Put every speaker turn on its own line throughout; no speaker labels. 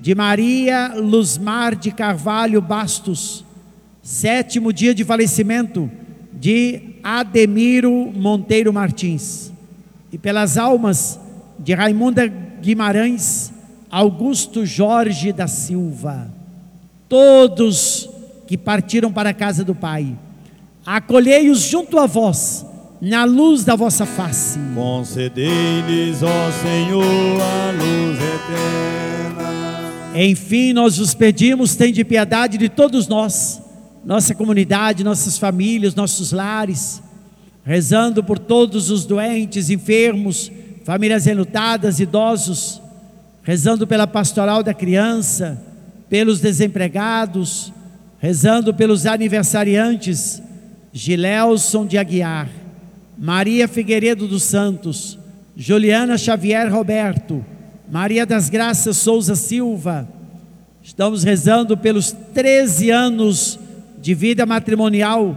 de Maria Luzmar de Carvalho Bastos, 7º dia de falecimento de Ademiro Monteiro Martins, e pelas almas de Raimunda Guimarães, Augusto Jorge da Silva, todos que partiram para a casa do Pai, acolhei-os junto a vós, na luz da vossa face.
Concedei-lhes, ó Senhor, a luz eterna.
Enfim, nós vos pedimos, tende piedade de todos nós, nossa comunidade, nossas famílias, nossos lares, rezando por todos os doentes, enfermos, famílias enlutadas, idosos, rezando pela pastoral da criança, pelos desempregados, rezando pelos aniversariantes, Gilelson de Aguiar, Maria Figueiredo dos Santos, Juliana Xavier Roberto, Maria das Graças Souza Silva. Estamos rezando pelos 13 anos de vida matrimonial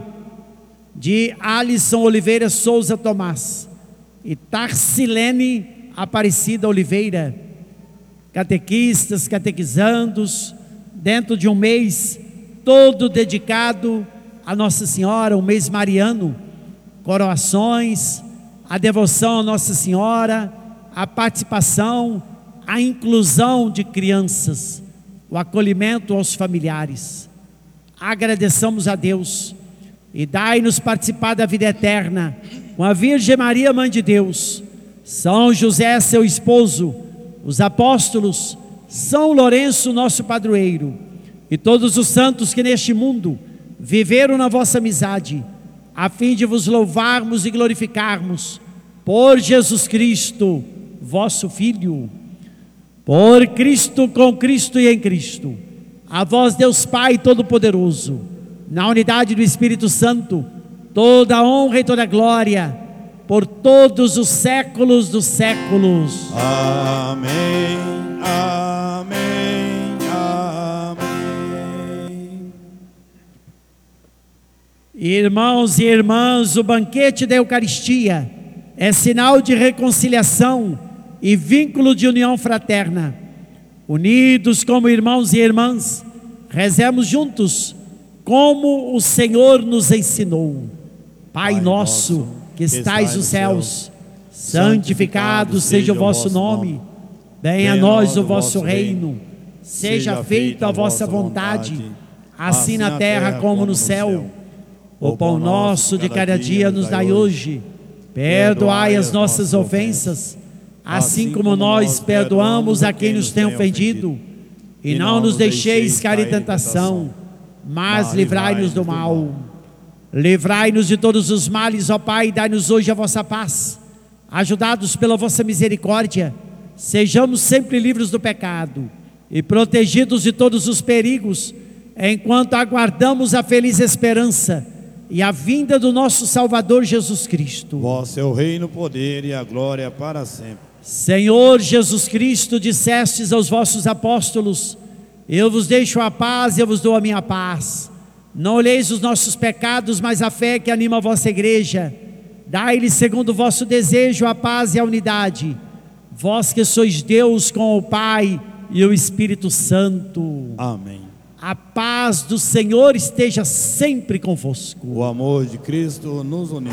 de Alisson Oliveira Souza Tomás e Tarcilene Aparecida Oliveira, catequistas, catequizandos, dentro de um mês todo dedicado a Nossa Senhora, um mês mariano, coroações, a devoção a Nossa Senhora, a participação, a inclusão de crianças, o acolhimento aos familiares. Agradeçamos a Deus e dai-nos participar da vida eterna com a Virgem Maria, Mãe de Deus, São José, seu esposo, os apóstolos, São Lourenço, nosso padroeiro, e todos os santos que neste mundo viveram na vossa amizade, a fim de vos louvarmos e glorificarmos por Jesus Cristo, vosso Filho. Por Cristo, com Cristo e em Cristo, a vós Deus Pai Todo-Poderoso, na unidade do Espírito Santo, toda a honra e toda a glória, por todos os séculos dos séculos.
Amém, amém, amém.
Irmãos e irmãs, o banquete da Eucaristia é sinal de reconciliação e vínculo de união fraterna. Unidos como irmãos e irmãs, rezemos juntos como o Senhor nos ensinou. Pai nosso que estais nos céus, santificado seja o vosso nome. Venha a nós o vosso reino. Seja feita a vossa vontade, assim na terra como no céu. O pão nosso de cada dia nos dai hoje. Perdoai as nossas ofensas, assim como nós perdoamos a quem nos tem ofendido. E não nos deixeis cair em tentação, mas livrai-nos do mal. Livrai-nos de todos os males, ó Pai, e dai-nos hoje a vossa paz. Ajudados pela vossa misericórdia, sejamos sempre livres do pecado e protegidos de todos os perigos, enquanto aguardamos a feliz esperança e a vinda do nosso Salvador Jesus Cristo.
Vosso é o reino, o poder e a glória para sempre.
Senhor Jesus Cristo, dissestes aos vossos apóstolos: eu vos deixo a paz, eu vos dou a minha paz. Não olheis os nossos pecados, mas a fé que anima a vossa igreja. Dai-lhe, segundo o vosso desejo, a paz e a unidade. Vós que sois Deus com o Pai e o Espírito Santo.
Amém.
A paz do Senhor esteja sempre convosco.
O amor de Cristo nos uniu.